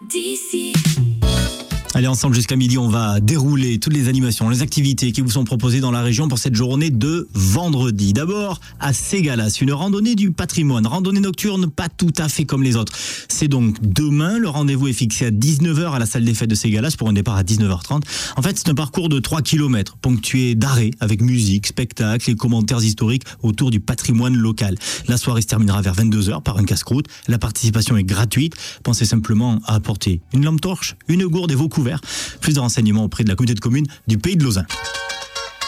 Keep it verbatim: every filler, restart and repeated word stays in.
d'ici. Allez, ensemble jusqu'à midi, on va dérouler toutes les animations, les activités qui vous sont proposées dans la région pour cette journée de vendredi. D'abord, à Ségala, une randonnée du patrimoine, randonnée nocturne pas tout à fait comme les autres. C'est donc demain, le rendez-vous est fixé à dix-neuf heures à la salle des fêtes de Ségala, pour un départ à dix-neuf heures trente. En fait, c'est un parcours de trois kilomètres, ponctué d'arrêts avec musique, spectacles et commentaires historiques autour du patrimoine local. La soirée se terminera vers vingt-deux heures par un casse-croûte. La participation est gratuite. Pensez simplement à apporter une lampe torche, une gourde et vos couverts. Plus de renseignements auprès de la communauté de communes du Pays de Lauzun.